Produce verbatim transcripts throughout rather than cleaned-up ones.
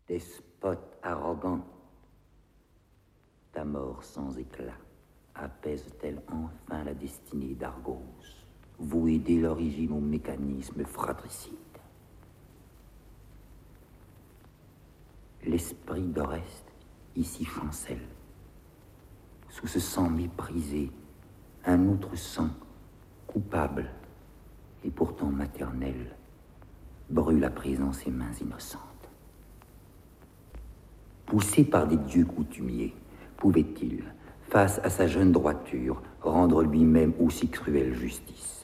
Despote arrogant, ta mort sans éclat apaise-t-elle enfin la destinée d'Argos, vouée dès l'origine au mécanisme fratricide? L'esprit d'Oreste ici chancelle. Sous ce sang méprisé, un autre sang, coupable et pourtant maternel, brûle à présent ses mains innocentes. Poussé par des dieux coutumiers, pouvait-il, face à sa jeune droiture, rendre lui-même aussi cruelle justice?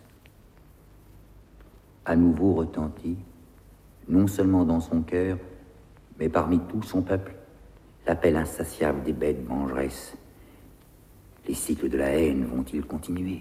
À nouveau retentit, non seulement dans son cœur, mais parmi tout son peuple, l'appel insatiable des bêtes vengeresses. Les cycles de la haine vont-ils continuer?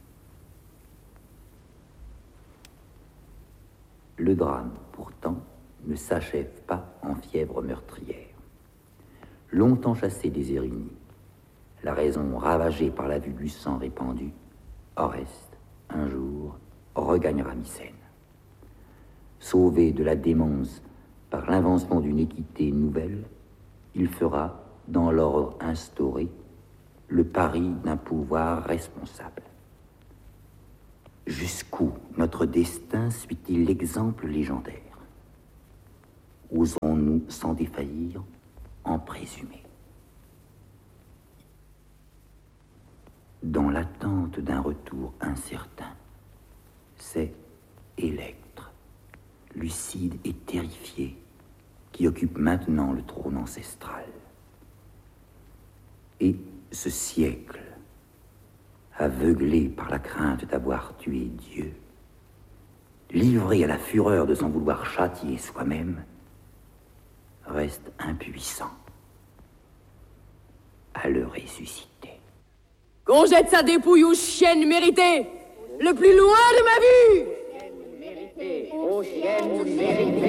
Le drame, pourtant, ne s'achève pas en fièvre meurtrière. Longtemps chassé des Érinies, la raison ravagée par la vue du sang répandu, Oreste, un jour, regagnera Mycène. Sauvé de la démence par l'invention d'une équité nouvelle, il fera, dans l'ordre instauré, le pari d'un pouvoir responsable. Jusqu'où notre destin suit-il l'exemple légendaire? Osons-nous, sans défaillir, en présumer? Dans l'attente d'un retour incertain, c'est Électre, lucide et terrifié, qui occupe maintenant le trône ancestral. Et ce siècle, aveuglé par la crainte d'avoir tué Dieu, livré à la fureur de s'en vouloir châtier soi-même, reste impuissant à le ressusciter. Qu'on jette sa dépouille aux chiennes méritées, le plus loin de ma vue! Aux chiennes méritées, aux chiennes méritées.